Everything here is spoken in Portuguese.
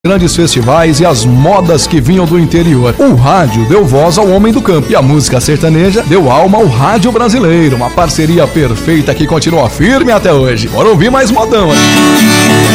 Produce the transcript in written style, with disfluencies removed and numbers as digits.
grandes festivais e as modas que vinham do interior. O rádio deu voz ao homem do campo e a música sertaneja deu alma ao rádio brasileiro. Uma parceria perfeita que continua firme até hoje. Bora ouvir mais modão aí.